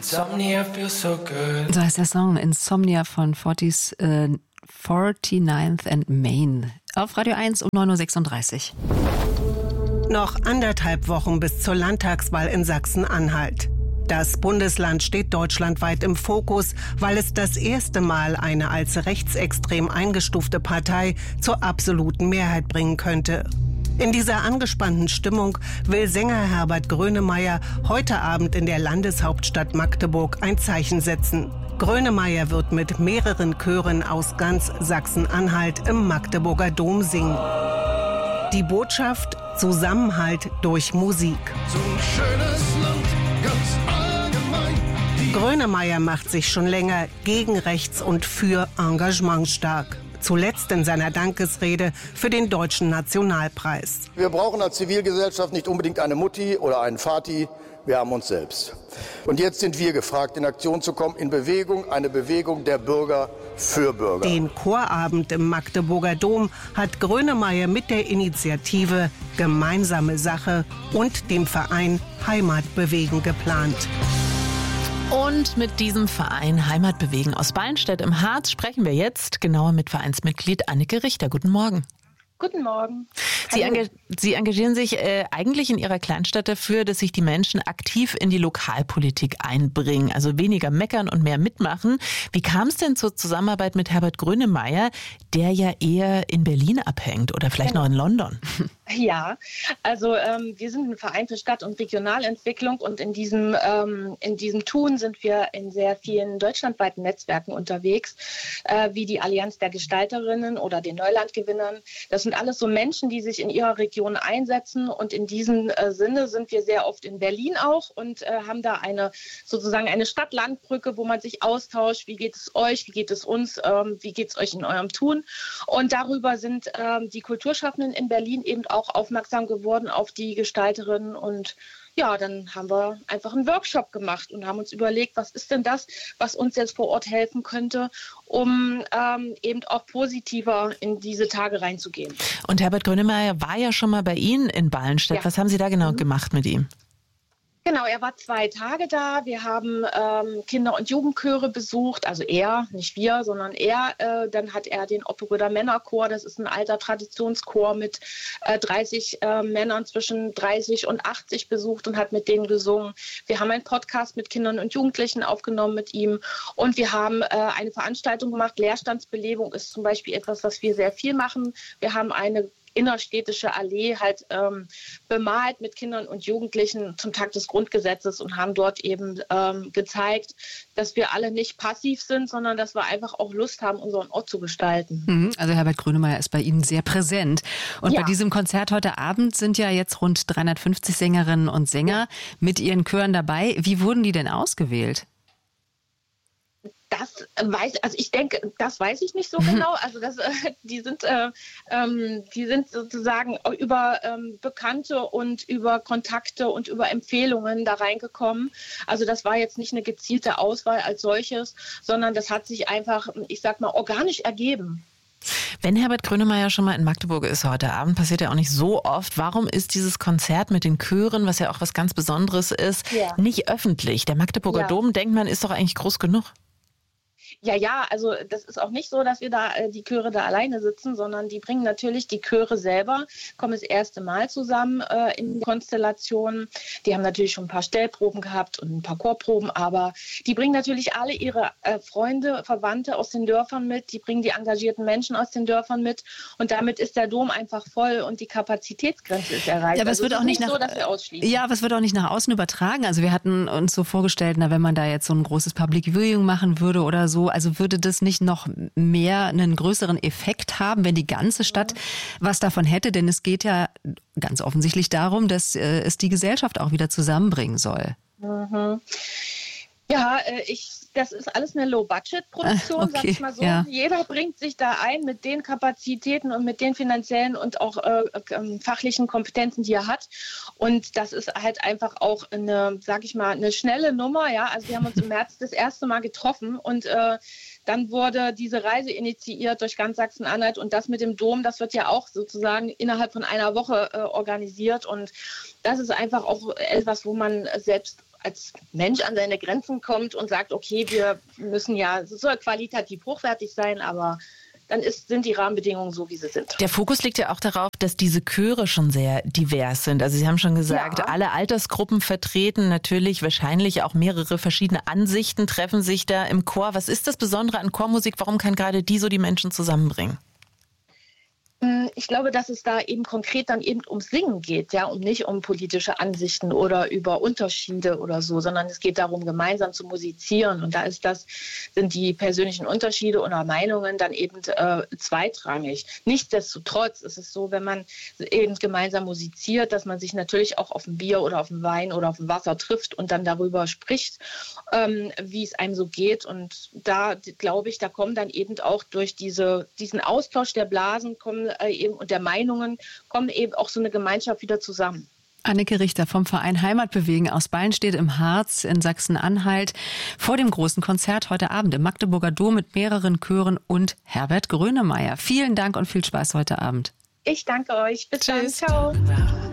Insomnia feels so good. So heißt der Song Insomnia von 49th and Main. Auf Radio 1 um 9.36 Uhr. Noch 1,5 Wochen bis zur Landtagswahl in Sachsen-Anhalt. Das Bundesland steht deutschlandweit im Fokus, weil es das erste Mal eine als rechtsextrem eingestufte Partei zur absoluten Mehrheit bringen könnte. In dieser angespannten Stimmung will Sänger Herbert Grönemeyer heute Abend in der Landeshauptstadt Magdeburg ein Zeichen setzen. Grönemeyer wird mit mehreren Chören aus ganz Sachsen-Anhalt im Magdeburger Dom singen. Die Botschaft: Zusammenhalt durch Musik. So ein schönes Land, ganz allgemein. Grönemeyer macht sich schon länger gegen rechts und für Engagement stark. Zuletzt in seiner Dankesrede für den Deutschen Nationalpreis. Wir brauchen als Zivilgesellschaft nicht unbedingt eine Mutti oder einen Vati, wir haben uns selbst. Und jetzt sind wir gefragt, in Aktion zu kommen, in Bewegung, eine Bewegung der Bürger für Bürger. Den Chorabend im Magdeburger Dom hat Grönemeyer mit der Initiative Gemeinsame Sache und dem Verein Heimat bewegen geplant. Und mit diesem Verein Heimat bewegen aus Ballenstedt im Harz sprechen wir jetzt genauer mit Vereinsmitglied Annike Richter. Guten Morgen. Guten Morgen. Sie engagieren sich eigentlich in Ihrer Kleinstadt dafür, dass sich die Menschen aktiv in die Lokalpolitik einbringen, also weniger meckern und mehr mitmachen. Wie kam es denn zur Zusammenarbeit mit Herbert Grönemeyer, der ja eher in Berlin abhängt oder vielleicht noch in London? Ja, also wir sind ein Verein für Stadt- und Regionalentwicklung und in diesem Tun sind wir in sehr vielen deutschlandweiten Netzwerken unterwegs, wie die Allianz der Gestalterinnen oder den Neulandgewinnern. Das sind alles so Menschen, die sich in ihrer Region einsetzen, und in diesem Sinne sind wir sehr oft in Berlin auch und haben da sozusagen eine Stadt-Land-Brücke, wo man sich austauscht. Wie geht es euch? Wie geht es uns? Wie geht es euch in eurem Tun? Und darüber sind die Kulturschaffenden in Berlin eben auch aufmerksam geworden auf die Gestalterinnen, und ja, dann haben wir einfach einen Workshop gemacht und haben uns überlegt, was ist denn das, was uns jetzt vor Ort helfen könnte, um eben auch positiver in diese Tage reinzugehen. Und Herbert Grönemeyer war ja schon mal bei Ihnen in Ballenstedt. Ja. Was haben Sie da genau gemacht mit ihm? Genau, er war 2 Tage da. Wir haben Kinder- und Jugendchöre besucht, also er, nicht wir, sondern er. Dann hat er den Opperöder Männerchor, das ist ein alter Traditionschor mit 30 Männern zwischen 30 und 80 besucht und hat mit denen gesungen. Wir haben einen Podcast mit Kindern und Jugendlichen aufgenommen mit ihm, und wir haben eine Veranstaltung gemacht. Leerstandsbelebung ist zum Beispiel etwas, was wir sehr viel machen. Wir haben eine innerstädtische Allee halt bemalt mit Kindern und Jugendlichen zum Tag des Grundgesetzes und haben dort eben gezeigt, dass wir alle nicht passiv sind, sondern dass wir einfach auch Lust haben, unseren Ort zu gestalten. Also Herbert Grönemeyer ist bei Ihnen sehr präsent. Und Ja. bei diesem Konzert heute Abend sind ja jetzt rund 350 Sängerinnen und Sänger mit ihren Chören dabei. Wie wurden die denn ausgewählt? Ich denke, das weiß ich nicht so genau. Also die sind sozusagen über Bekannte und über Kontakte und über Empfehlungen da reingekommen. Also das war jetzt nicht eine gezielte Auswahl als solches, sondern das hat sich einfach, ich sag mal, organisch ergeben. Wenn Herbert Grönemeyer schon mal in Magdeburg ist heute Abend, passiert ja auch nicht so oft. Warum ist dieses Konzert mit den Chören, was ja auch was ganz Besonderes ist, nicht öffentlich? Der Magdeburger Dom, denkt man, ist doch eigentlich groß genug. Ja, also das ist auch nicht so, dass wir da die Chöre da alleine sitzen, sondern die bringen natürlich die Chöre selber, kommen das erste Mal zusammen in Konstellationen. Die haben natürlich schon ein paar Stellproben gehabt und ein paar Chorproben, aber die bringen natürlich alle ihre Freunde, Verwandte aus den Dörfern mit, die bringen die engagierten Menschen aus den Dörfern mit, und damit ist der Dom einfach voll und die Kapazitätsgrenze ist erreicht. Ja, aber es wird auch nicht so, dass wir ausschließen. Ja, aber es wird auch nicht nach außen übertragen. Also wir hatten uns so vorgestellt, wenn man da jetzt so ein großes Public Viewing machen würde oder so, also würde das nicht noch mehr einen größeren Effekt haben, wenn die ganze Stadt was davon hätte? Denn es geht ja ganz offensichtlich darum, dass es die Gesellschaft auch wieder zusammenbringen soll. Mhm. Ja, das ist alles eine Low-Budget-Produktion, Okay, sag ich mal so. ja. Jeder bringt sich da ein mit den Kapazitäten und mit den finanziellen und auch fachlichen Kompetenzen, die er hat. Und das ist halt einfach auch eine, sag ich mal, eine schnelle Nummer. Ja, also wir haben uns im März das erste Mal getroffen, und dann wurde diese Reise initiiert durch ganz Sachsen-Anhalt, und das mit dem Dom, das wird ja auch sozusagen innerhalb von einer Woche organisiert, und das ist einfach auch etwas, wo man selbst als Mensch an seine Grenzen kommt und sagt, okay, wir müssen es soll qualitativ hochwertig sein, aber dann sind die Rahmenbedingungen so, wie sie sind. Der Fokus liegt ja auch darauf, dass diese Chöre schon sehr divers sind. Also Sie haben schon gesagt, alle Altersgruppen vertreten, natürlich wahrscheinlich auch mehrere verschiedene Ansichten treffen sich da im Chor. Was ist das Besondere an Chormusik? Warum kann gerade die so die Menschen zusammenbringen? Ich glaube, dass es da eben konkret dann eben ums Singen geht, ja, und nicht um politische Ansichten oder über Unterschiede oder so, sondern es geht darum, gemeinsam zu musizieren. Und da sind die persönlichen Unterschiede oder Meinungen dann eben zweitrangig. Nichtsdestotrotz ist es so, wenn man eben gemeinsam musiziert, dass man sich natürlich auch auf ein Bier oder auf einen Wein oder auf ein Wasser trifft und dann darüber spricht, wie es einem so geht. Und da glaube ich, da kommen dann eben auch durch diesen Austausch der Blasen und der Meinungen kommen eben auch so eine Gemeinschaft wieder zusammen. Anneke Richter vom Verein Heimatbewegen aus Ballenstedt im Harz in Sachsen-Anhalt vor dem großen Konzert heute Abend im Magdeburger Dom mit mehreren Chören und Herbert Grönemeyer. Vielen Dank und viel Spaß heute Abend. Ich danke euch. Bis Tschüss. dann. Ciao.